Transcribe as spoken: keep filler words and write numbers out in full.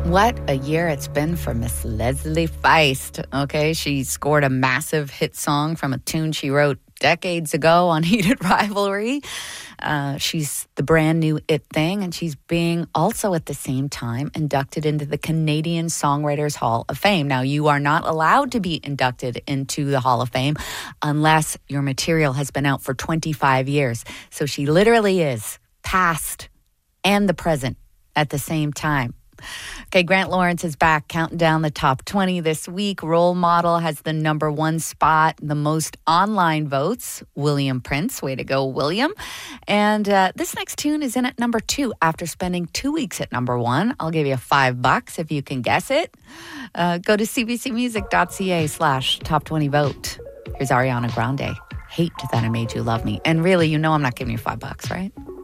What a year it's been for Miss Leslie Feist. Okay, she scored a massive hit song from a tune she wrote decades ago on Heated Rivalry. Uh, she's the brand new It Thing, and she's being also at the same time inducted into the Canadian Songwriters Hall of Fame. Now, you are not allowed to be inducted into the Hall of Fame unless your material has been out for twenty-five years. So she literally is past and the present at the same time. Okay, Grant Lawrence is back counting down the top twenty this week. Role Model has the number one spot, the most online votes. William Prince, way to go, William. And uh, this next tune is in at number two after spending two weeks at number one. I'll give you five bucks if you can guess it. Uh, go to cbcmusic.ca slash top 20 vote. Here's Ariana Grande. Hate that I made you love me. And really, you know I'm not giving you five bucks, right?